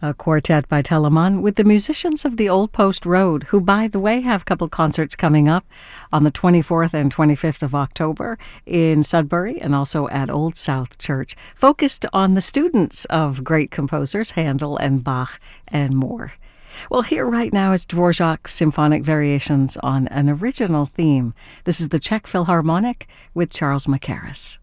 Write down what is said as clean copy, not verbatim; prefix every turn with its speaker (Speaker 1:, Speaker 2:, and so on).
Speaker 1: A quartet by Telemann with the musicians of the Old Post Road, who, by the way, have a couple concerts coming up on the 24th and 25th of October in Sudbury and also at Old South Church, focused on the students of great composers, Handel and Bach and more. Well, here right now is Dvorak's symphonic variations on an original theme. This is the Czech Philharmonic with Charles Mackerras.